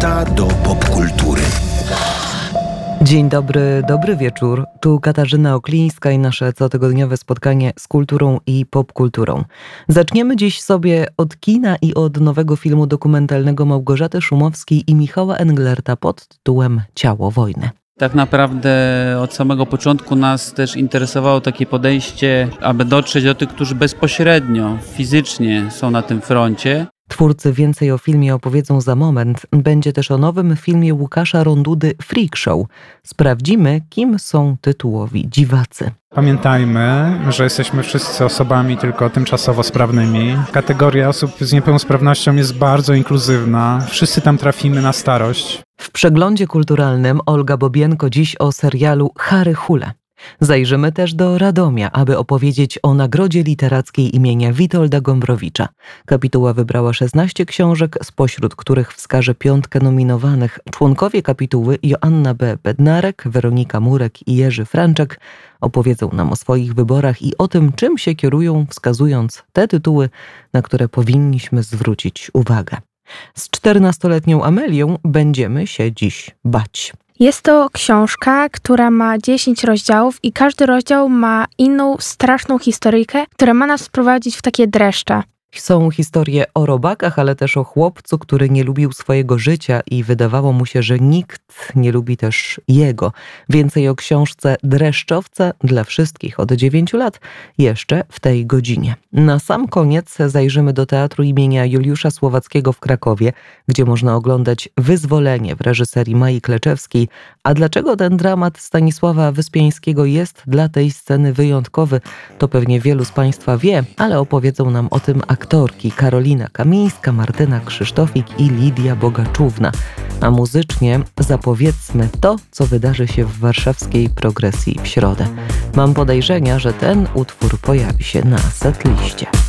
Lata do popkultury. Dzień dobry, dobry wieczór. Tu Katarzyna Oklińska i nasze cotygodniowe spotkanie z kulturą i popkulturą. Zaczniemy dziś sobie od kina i od nowego filmu dokumentalnego Małgorzaty Szumowskiej i Michała Englerta pod tytułem Ciało wojny. Tak naprawdę od samego początku nas też interesowało takie podejście, aby dotrzeć do tych, którzy bezpośrednio, fizycznie są na tym froncie. Twórcy więcej o filmie opowiedzą za moment. Będzie też o nowym filmie Łukasza Rondudy Freak Show. Sprawdzimy, kim są tytułowi dziwacy. Pamiętajmy, że jesteśmy wszyscy osobami tylko tymczasowo sprawnymi. Kategoria osób z niepełnosprawnością jest bardzo inkluzywna. Wszyscy tam trafimy na starość. W przeglądzie kulturalnym Olga Bobienko dziś o serialu Harry Hule. Zajrzymy też do Radomia, aby opowiedzieć o nagrodzie literackiej imienia Witolda Gombrowicza. Kapituła wybrała 16 książek, spośród których wskaże 5 nominowanych. Członkowie kapituły Joanna B. Bednarek, Weronika Murek i Jerzy Franczek opowiedzą nam o swoich wyborach i o tym, czym się kierują, wskazując te tytuły, na które powinniśmy zwrócić uwagę. Z 14-letnią Amelią będziemy się dziś bać. Jest to książka, która ma 10 rozdziałów i każdy rozdział ma inną straszną historyjkę, która ma nas wprowadzić w takie dreszcze. Są historie o robakach, ale też o chłopcu, który nie lubił swojego życia i wydawało mu się, że nikt nie lubi też jego. Więcej o książce Dreszczowce dla wszystkich od 9 lat jeszcze w tej godzinie. Na sam koniec zajrzymy do Teatru imienia Juliusza Słowackiego w Krakowie, gdzie można oglądać Wyzwolenie w reżyserii Mai Kleczewskiej. A dlaczego ten dramat Stanisława Wyspiańskiego jest dla tej sceny wyjątkowy, to pewnie wielu z Państwa wie, ale opowiedzą nam o tym aktorki Karolina Kamińska, Martyna Krzysztofik i Lidia Bogaczówna. A muzycznie zapowiedzmy to, co wydarzy się w warszawskiej Progresji w środę. Mam podejrzenia, że ten utwór pojawi się na setliście.